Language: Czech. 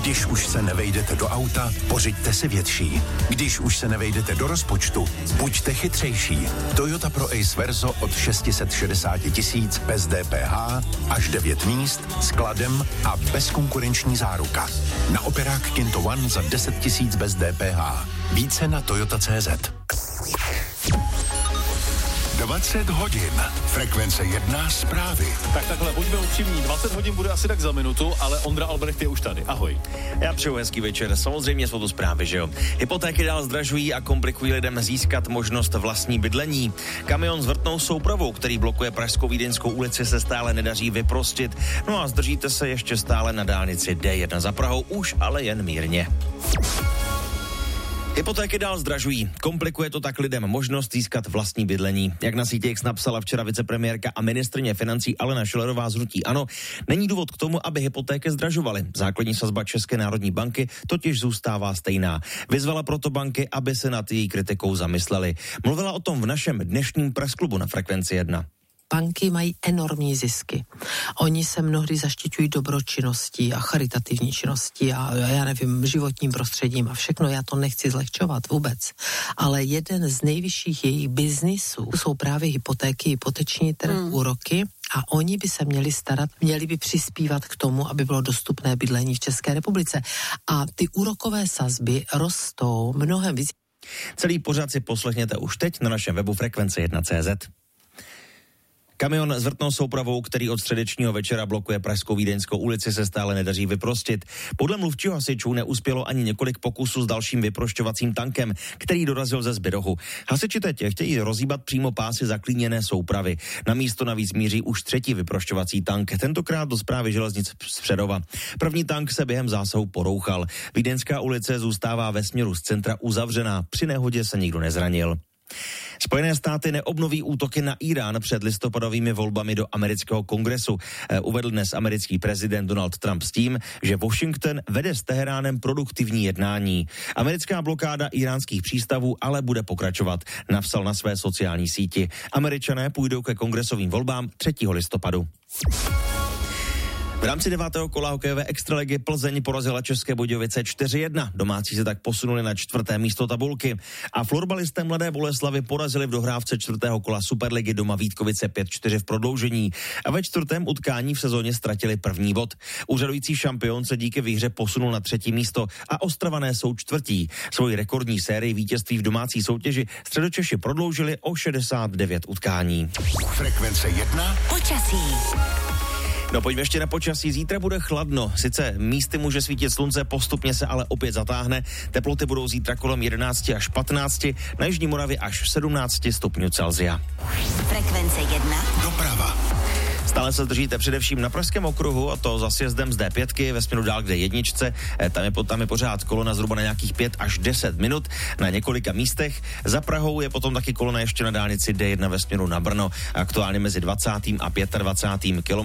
Když už se nevejdete do auta, pořiďte si větší. Když už se nevejdete do rozpočtu, buďte chytřejší. Toyota Pro Ace Verso od 660 000 bez DPH, až 9 míst, skladem a bezkonkurenční záruka. Na operák Kinto One za 10 000 bez DPH. Více na Toyota.cz. 20 hodin. Frekvence 1 zprávy. Tak takhle, buďme upřímní. 20 hodin bude asi tak za minutu, ale Ondra Albrecht je už tady. Ahoj. Já přeju hezký večer. Samozřejmě jsou to zprávy, že jo. Hypotéky dál zdražují a komplikují lidem získat možnost vlastní bydlení. Kamion s vrtnou soupravou, který blokuje Pražskou Vídeňskou ulici, se stále nedaří vyprostit. No a zdržíte se ještě stále na dálnici D1 za Prahou, už ale jen mírně. Hypotéky dál zdražují. Komplikuje to tak lidem možnost získat vlastní bydlení. Jak na sítě X napsala včera vicepremiérka a ministryně financí Alena Schillerová z hnutí ANO, není důvod k tomu, aby hypotéky zdražovaly. Základní sazba České národní banky totiž zůstává stejná. Vyzvala proto banky, aby se nad její kritikou zamysleli. Mluvila o tom v našem dnešním pressklubu na Frekvenci 1. Banky mají enormní zisky. Oni se mnohdy zaštiťují dobročinností a charitativní činností a já nevím, životním prostředím a všechno. Já to nechci zlehčovat vůbec. Ale jeden z nejvyšších jejich biznisů jsou právě hypotéky, hypoteční trh, úroky a oni by se měli starat, měli by přispívat k tomu, aby bylo dostupné bydlení v České republice. A ty úrokové sazby rostou mnohem víc. Celý pořad si poslechněte už teď na našem webu Frekvence1.cz. Kamion s vrtnou soupravou, který od středečního večera blokuje Pražskou Vídeňskou ulici, se stále nedaří vyprostit. Podle mluvčího hasičů neuspělo ani několik pokusů s dalším vyprošťovacím tankem, který dorazil ze Zbirohu. Hasiči teď chtějí rozhýbat přímo pásy zaklíněné soupravy. Na místo navíc míří už třetí vyprošťovací tank, tentokrát do Správy železnic z Přerova. První tank se během zásahu porouchal. Vídeňská ulice zůstává ve směru z centra uzavřená. Při nehodě se nikdo nezranil. Spojené státy neobnoví útoky na Irán před listopadovými volbami do amerického kongresu. Uvedl dnes americký prezident Donald Trump s tím, že Washington vede s Teheránem produktivní jednání. Americká blokáda iránských přístavů ale bude pokračovat, napsal na své sociální síti. Američané půjdou ke kongresovým volbám 3. listopadu. V rámci 9. kola hokejové extraligy Plzeň porazila České Budějovice 4-1. Domácí se tak posunuli na 4. místo tabulky. A florbalisté Mladé Boleslavi porazili v dohrávce 4. kola Superligy doma Vítkovice 5-4 v prodloužení. A ve 4. utkání v sezóně ztratili první bod. Úřadující šampion se díky výhře posunul na 3. místo a Ostravané jsou 4. Svoji rekordní sérii vítězství v domácí soutěži Středočeši prodloužili o 69 utkání. Frekvence 1. Počasí. No pojďme ještě na počasí. Zítra bude chladno. Sice místy může svítit slunce, postupně se ale opět zatáhne. Teploty budou zítra kolem 11 až 15, na Jižní Moravě až 17 stupňů Celsia. Frekvence 1. Doprava. Stále se držíte především na Pražském okruhu, a to za sjezdem z D5 ve směru dál k D1. Tam je pořád kolona zhruba na nějakých 5 až 10 minut na několika místech. Za Prahou je potom taky kolona ještě na dálnici D1 ve směru na Brno, aktuálně mezi 20. a 25. kilometrem.